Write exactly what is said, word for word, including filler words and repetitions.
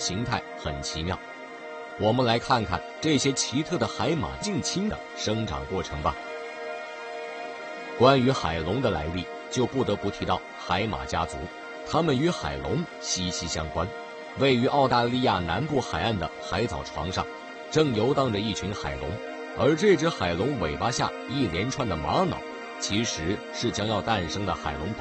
形态很奇妙。我们来看看这些奇特的海马近亲的生长过程吧。关于海龙的来历，就不得不提到海马家族，它们与海龙息息相关。位于澳大利亚南部海岸的海藻床上，正游荡着一群海龙，而这只海龙尾巴下一连串的玛瑙，其实是将要诞生的海龙